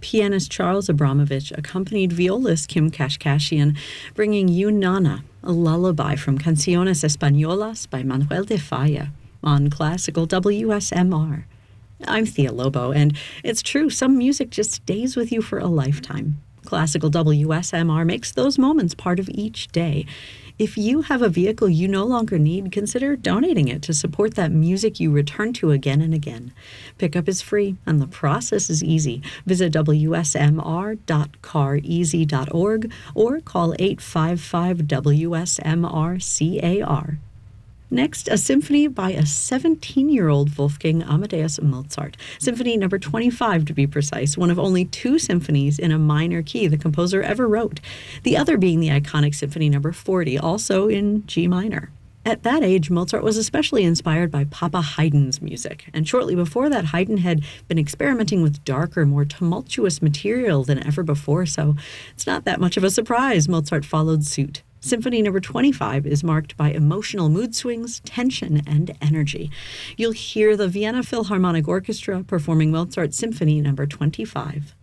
Pianist Charles Abramovich accompanied violist Kim Kashkashian, bringing you Nana, a lullaby from Canciones Españolas by Manuel de Falla on Classical WSMR. I'm Thea Lobo, and it's true, some music just stays with you for a lifetime. Classical WSMR makes those moments part of each day. If you have a vehicle you no longer need, consider donating it to support that music you return to again and again. Pickup is free, and the process is easy. Visit wsmr.careasy.org or call 855-WSMR-CAR. Next, a symphony by a 17-year-old Wolfgang Amadeus Mozart. Symphony number 25, to be precise, one of only 2 symphonies in a minor key the composer ever wrote, the other being the iconic Symphony number 40, also in G minor. At that age, Mozart was especially inspired by Papa Haydn's music, and shortly before that, Haydn had been experimenting with darker, more tumultuous material than ever before, so it's not that much of a surprise Mozart followed suit. Symphony number 25 is marked by emotional mood swings, tension, and energy. You'll hear the Vienna Philharmonic Orchestra performing Mozart's Symphony number 25.